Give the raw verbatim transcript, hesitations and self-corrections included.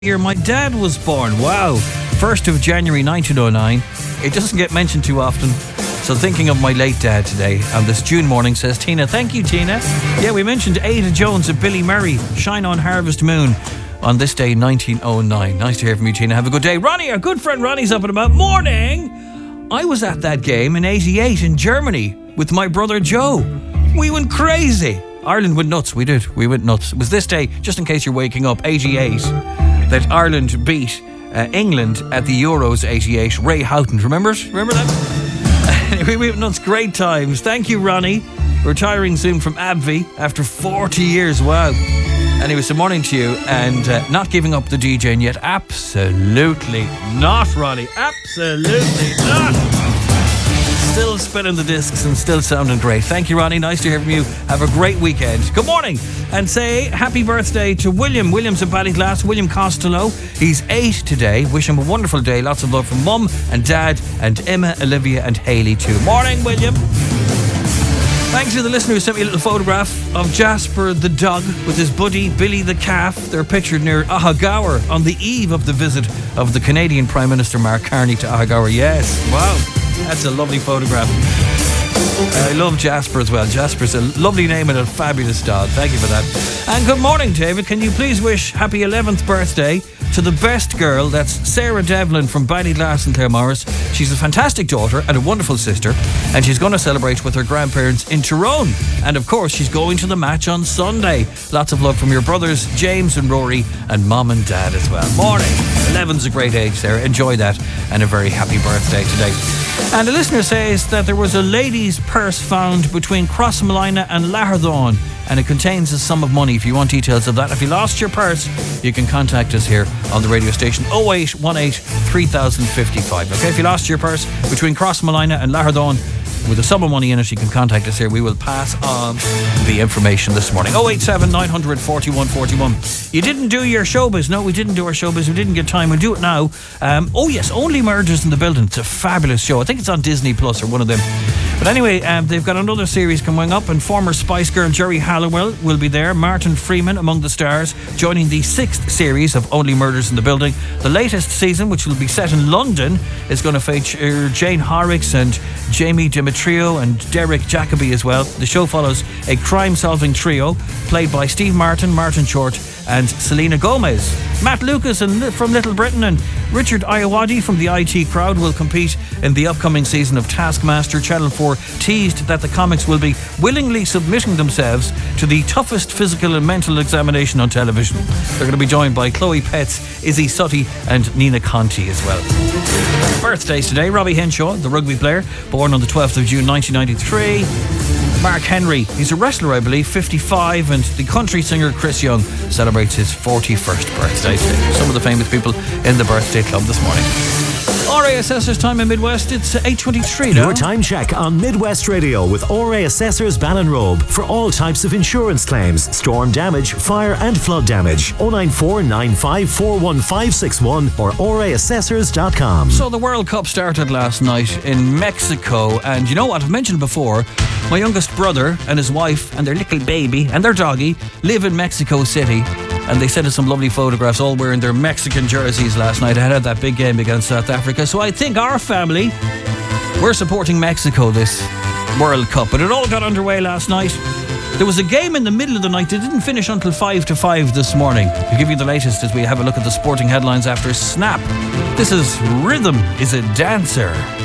year my dad was born. Wow. first of January nineteen oh nine. It doesn't get mentioned too often. So thinking of my late dad today on this June morning, says Tina. Thank you, Tina. Yeah, we mentioned Ada Jones and Billy Murray, Shine on Harvest Moon, on this day, nineteen oh nine. Nice to hear from you, Tina. Have a good day. Ronnie, our good friend Ronnie's up and about. Morning! I was at that game in eighty-eight in Germany with my brother Joe. We went crazy. Ireland went nuts. We did. We went nuts. It was this day, just in case you're waking up, eighty-eight, that Ireland beat uh, England at the Euros eighty-eight. Ray Houghton. Remember it? Remember that? We went nuts. Great times. Thank you, Ronnie. Retiring soon from A B V after forty years. Wow. Anyway, so morning to you, and uh, not giving up the DJing yet. Absolutely not, Ronnie. Absolutely not. Still spinning the discs and still sounding great. Thank you, Ronnie. Nice to hear from you. Have a great weekend. Good morning. And say happy birthday to William. William's in Ballyglass. William Costello. He's eight today. Wish him a wonderful day. Lots of love from Mum and Dad and Emma, Olivia and Hayley too. Morning, William. Thanks to the listener who sent me a little photograph of Jasper the dog with his buddy Billy the calf. They're pictured near Ahagaur on the eve of the visit of the Canadian Prime Minister Mark Carney to Ahagaur. Yes, wow, that's a lovely photograph. I love Jasper as well. Jasper's a lovely name and a fabulous dog. Thank you for that. And good morning, David. Can you please wish happy eleventh birthday to the best girl? That's Sarah Devlin from Ballyglass in Claremorris. She's a fantastic daughter and a wonderful sister, and she's going to celebrate with her grandparents in Tyrone. And of course, she's going to the match on Sunday. Lots of love from your brothers James and Rory and Mom and Dad as well. Morning. eleven's a great age, Sarah. Enjoy that, and a very happy birthday today. And a listener says that there was a lady's purse found between Crossmolina and Lahardhawn, and it contains a sum of money. If you want details of that, if you lost your purse, you can contact us here on the radio station oh eight one eight, three thousand fifty-five. Okay, if you lost your purse between Crossmolina and Lahardhawn with a sum of money in it, you can contact us here. We will pass on the information this morning. oh eight seven, nine hundred, forty-one forty-one. You didn't do your showbiz. No, we didn't do our showbiz. We didn't get time. We'll do it now. Um, oh yes, Only Murders in the Building. It's a fabulous show. I think it's on Disney Plus or one of them. But anyway, um, they've got another series coming up, and former Spice Girl Jerry Halliwell will be there. Martin Freeman among the stars, joining the sixth series of Only Murders in the Building. The latest season, which will be set in London, is going to feature Jane Horrocks and Jamie Demetrio and Derek Jacobi as well. The show follows a crime-solving trio played by Steve Martin, Martin Short and Selena Gomez. Matt Lucas and from Little Britain and Richard Iowadi from the I T Crowd will compete in the upcoming season of Taskmaster. Channel four teased that the comics will be willingly submitting themselves to the toughest physical and mental examination on television. They're going to be joined by Chloe Petts, Izzy Sutty and Nina Conti as well. Birthdays today: Robbie Henshaw, the rugby player, born on the twelfth of June nineteen ninety-three. Mark Henry, he's a wrestler, I believe, fifty-five, and the country singer Chris Young celebrates his forty-first birthday today. Some of the famous people in the birthday club this morning. R A Assessors time in Midwest, it's eight twenty-three now. Your time check on Midwest Radio with R A Assessors Ballinrobe for all types of insurance claims, storm damage, fire and flood damage. oh nine four, nine five four, one five six one or r a assessors dot com. So the World Cup started last night in Mexico, and you know what, I've mentioned before, my youngest brother and his wife and their little baby and their doggy live in Mexico City. And they sent us some lovely photographs, all wearing their Mexican jerseys last night ahead of that big game against South Africa. So I think our family, we're supporting Mexico this World Cup. But it all got underway last night. There was a game in the middle of the night that didn't finish until five to five this morning. To give you the latest as we have a look at the sporting headlines after Snap. This is Rhythm is a Dancer.